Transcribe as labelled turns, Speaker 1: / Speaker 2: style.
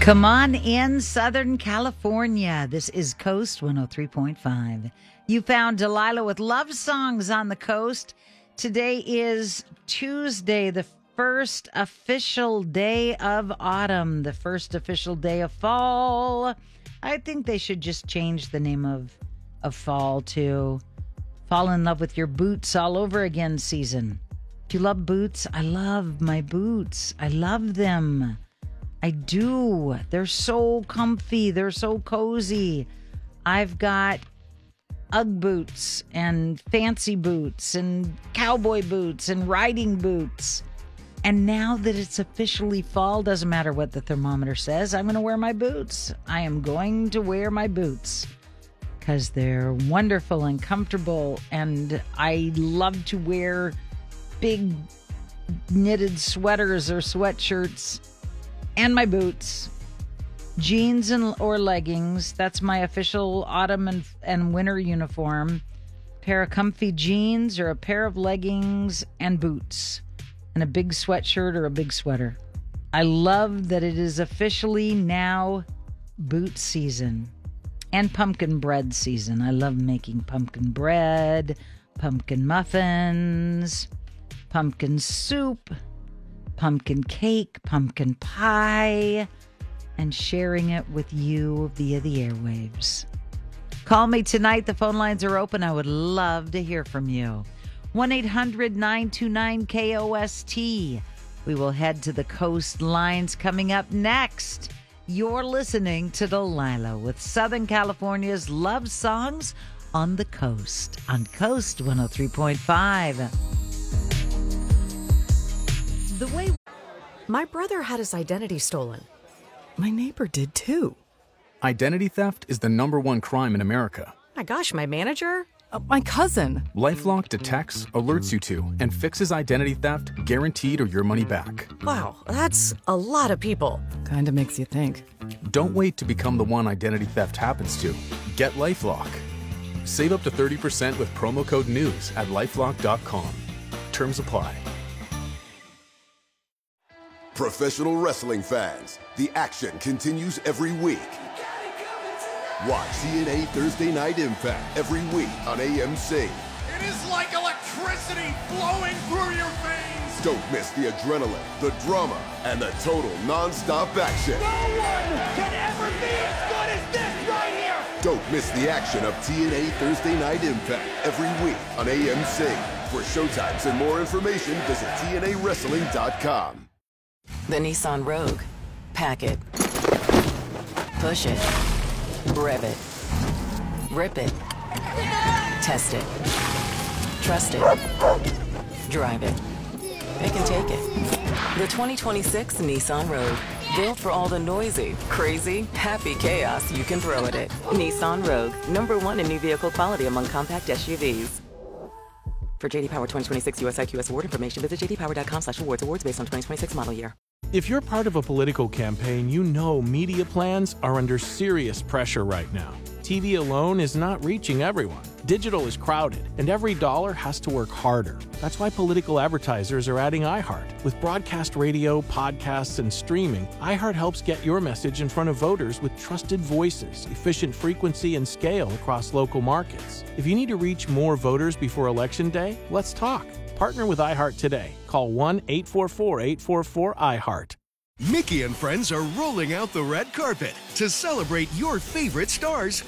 Speaker 1: Come on in, Southern California. This is Coast 103.5. You found Delilah with love songs on the coast. Today is Tuesday, the first official day of autumn, the first official day of fall. I think they should just change the name of fall to Fall in Love with Your Boots All Over Again season. If you love boots, I love my boots. I love them. I do. They're so comfy. They're so cozy. I've got Ugg boots and fancy boots and cowboy boots and riding boots. And now that it's officially fall, doesn't matter what the thermometer says, I'm going to wear my boots. I am going to wear my boots because they're wonderful and comfortable. And I love to wear big knitted sweaters or sweatshirts and my boots, jeans or leggings. That's my official autumn and winter uniform. A pair of comfy jeans or a pair of leggings and boots and a big sweatshirt or a big sweater. I love that it is officially now boot season and pumpkin bread season. I love making pumpkin bread, pumpkin muffins, pumpkin soup, pumpkin cake, pumpkin pie, and sharing it with you via the airwaves. Call me tonight. The phone lines are open. I would love to hear from you. 1-800-929-KOST. We will head to the coastlines coming up next. You're listening to Delilah with Southern California's love songs on the coast, on Coast 103.5.
Speaker 2: My brother had his identity stolen. My neighbor did too.
Speaker 3: Identity theft is the #1 crime in America.
Speaker 2: My gosh, my manager? My cousin.
Speaker 3: LifeLock detects, alerts you to, and fixes identity theft guaranteed or your money back.
Speaker 2: Wow, that's a lot of people. Kinda makes you think.
Speaker 3: Don't wait to become the one identity theft happens to. Get LifeLock. Save up to 30% with promo code NEWS at LifeLock.com. Terms apply.
Speaker 4: Professional wrestling fans, the action continues every week. Watch TNA Thursday Night Impact every week on AMC.
Speaker 5: It is like electricity flowing through your veins.
Speaker 4: Don't miss the adrenaline, the drama, and the total non-stop action.
Speaker 5: No one can ever be as good as this right here.
Speaker 4: Don't miss the action of TNA Thursday Night Impact every week on AMC. For showtimes and more information, visit TNAWrestling.com.
Speaker 6: The Nissan Rogue. Pack it. Push it. Rev it. Rip it. Test it. Trust it. Drive it. It can take it. The 2026 Nissan Rogue. Built for all the noisy, crazy, happy chaos you can throw at it. Nissan Rogue. #1 in new vehicle quality among compact SUVs. For JD Power 2026 US IQS award information, visit jdpower.com/awards. Awards based on 2026 model year.
Speaker 7: If you're part of a political campaign, you know media plans are under serious pressure right now. TV alone is not reaching everyone. Digital is crowded, and every dollar has to work harder. That's why political advertisers are adding iHeart. With broadcast radio, podcasts, and streaming, iHeart helps get your message in front of voters with trusted voices, efficient frequency, and scale across local markets. If you need to reach more voters before Election Day, let's talk. Partner with iHeart today. Call 1-844-844-iHeart.
Speaker 8: Mickey and friends are rolling out the red carpet to celebrate your favorite stars